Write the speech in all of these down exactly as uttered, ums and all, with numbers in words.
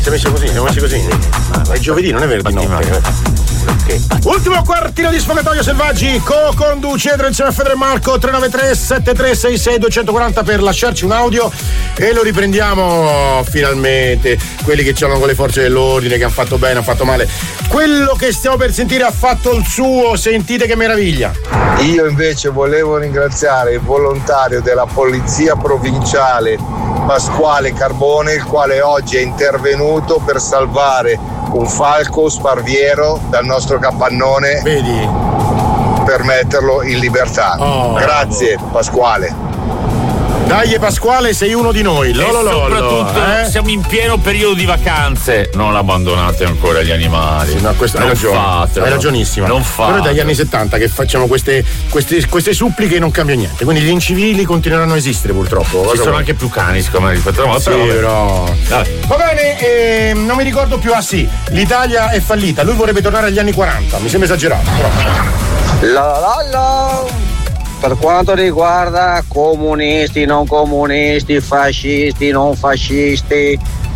Si è messo così, siamo messi così. Ma è giovedì, non è venerdì notte. Okay. Ultimo quartino di Sfogatoio Selvaggi, co-conducete insieme a Fedele Marco. Tre nove tre sette tre sei sei due quattro zero per lasciarci un audio e lo riprendiamo finalmente. Quelli che c'erano con le forze dell'ordine, che hanno fatto bene, hanno fatto male. Quello che stiamo per sentire ha fatto il suo, sentite che meraviglia. Io invece volevo ringraziare il volontario della polizia provinciale Pasquale Carbone, il quale oggi è intervenuto per salvare un falco sparviero dal nostro capannone. Vedi? Per metterlo in libertà. Oh, grazie Pasquale. Dai Pasquale, sei uno di noi. Lolo, e soprattutto lolo, eh? siamo in pieno periodo di vacanze. Non abbandonate ancora gli animali. Sì, no, questo, non hai ragione. fatelo. Hai ragionissima. Non fatelo. Però è dagli anni settanta che facciamo queste, queste, queste suppliche e non cambia niente. Quindi gli incivili continueranno a esistere purtroppo. Ci sono vuoi? Anche più cani siccome rispetto a una volta. Sì, però. però... Va bene, eh, non mi ricordo più. Ah sì, l'Italia è fallita. Lui vorrebbe tornare agli anni quaranta. Mi sembra esagerato. Però. La la la. Per quanto riguarda comunisti, non comunisti, fascisti, non fascisti,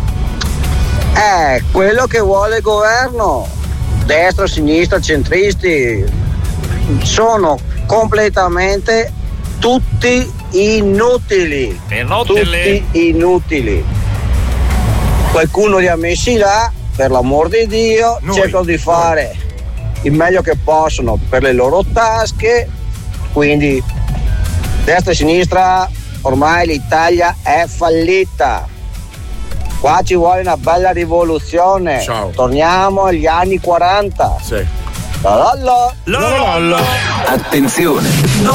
è quello che vuole il governo, destra, sinistra, centristi, sono completamente tutti inutili, inutili. tutti inutili. Qualcuno li ha messi là, per l'amor di Dio, noi, cercano di fare noi. il meglio che possono per le loro tasche. Quindi destra e sinistra, ormai l'Italia è fallita. Qua ci vuole una bella rivoluzione. Ciao. Torniamo agli anni quaranta. Sì. La la la. La la la. Attenzione, non